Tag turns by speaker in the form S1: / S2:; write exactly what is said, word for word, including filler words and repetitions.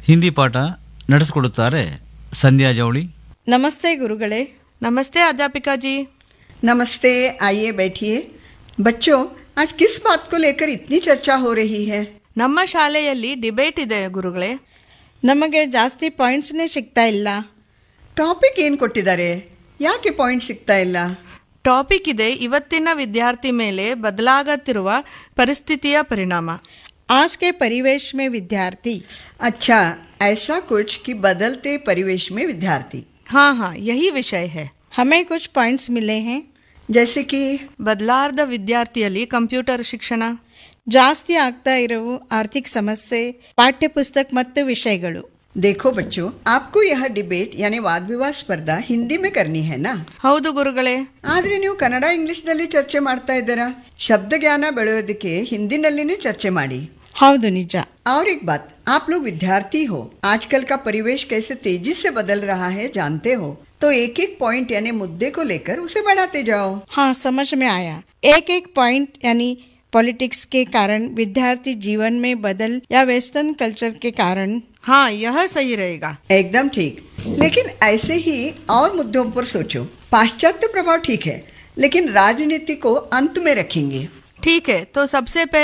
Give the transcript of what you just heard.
S1: ಹಿಂದಿ ಪಾಠ ನಡೆಸಿಕೊಡುತ್ತಾರೆ ಸಂಧ್ಯಾ ಜವಳಿ.
S2: ನಮಸ್ತೆ ಗುರುಗಳೇ.
S3: नमस्ते अध्यापिका जी।
S4: नमस्ते, आइए बैठिए। बच्चों, आज किस बात को लेकर इतनी चर्चा हो रही है?
S3: ನಮ್ಮ ಶಾಲೆಯಲ್ಲಿ ಡಿಬೇಟ್ ಇದೆ ಗುರುಗಳೇ.
S2: ನಮಗೆ ಜಾಸ್ತಿ ಪಾಯಿಂಟ್ಸ್ನೇ ಸಿಗ್ತಾ ಇಲ್ಲ.
S4: ಟಾಪಿಕ್ ಏನು ಕೊಟ್ಟಿದ್ದಾರೆ? ಯಾಕೆ ಪಾಯಿಂಟ್ ಸಿಗ್ತಾ ಇಲ್ಲ?
S3: ಟಾಪಿಕ್ ಇದೆ ಇವತ್ತಿನ ವಿದ್ಯಾರ್ಥಿ ಮೇಲೆ ಬದಲಾಗುತ್ತಿರುವ ಪರಿಸ್ಥಿತಿಯ ಪರಿಣಾಮ.
S2: आज के परिवेश में विद्यार्थी.
S4: अच्छा, ऐसा कुछ कि बदलते परिवेश में विद्यार्थी.
S3: हाँ हाँ, यही विषय है.
S2: हमें कुछ पॉइंट्स मिले हैं.
S4: जैसे कि
S3: ಬದಲಾರ್ದ ವಿದ್ಯಾರ್ಥಿಯಲ್ಲಿ ಕಂಪ್ಯೂಟರ್ ಶಿಕ್ಷಣ,
S2: ಜಾಸ್ತಿ ಆಗ್ತಾ ಇರುವ ಆರ್ಥಿಕ ಸಮಸ್ಯೆ, ಪಾಠ್ಯ ಪುಸ್ತಕ ಮತ್ತು ವಿಷಯಗಳು.
S4: देखो बच्चों, आपको यह डिबेट यानी वाद विवाद स्पर्धा हिंदी में करनी है ना?
S3: ಹೌದು ಗುರುಗಳೇ.
S4: ಆದ್ರೆ ನೀವು ಕನ್ನಡ ಇಂಗ್ಲಿಷ್ ನಲ್ಲಿ ಚರ್ಚೆ ಮಾಡ್ತಾ ಇದ್ದೀರಾ. ಶಬ್ದ ಜ್ಞಾನ ಬೆಳೆಯೋದಕ್ಕೆ ಹಿಂದಿನಲ್ಲಿನೇ ಚರ್ಚೆ ಮಾಡಿ.
S2: ಹೌದು, ನಿಜ.
S4: और एक बात, आप लोग विद्यार्थी हो, आजकल का परिवेश कैसे तेजी से बदल रहा है जानते हो, तो एक एक पॉइंट यानी मुद्दे को लेकर उसे बढ़ाते जाओ.
S2: हाँ, समझ में आया. एक एक पॉइंट यानी पॉलिटिक्स के कारण, विद्यार्थी जीवन में बदल या वेस्टर्न कल्चर के कारण.
S3: हाँ, यह सही रहेगा.
S4: एकदम ठीक. लेकिन ऐसे ही और मुद्दों पर सोचो. पाश्चात्य प्रभाव ठीक है, लेकिन राजनीति को अंत में रखेंगे.
S3: ठीक है, तो सबसे पहले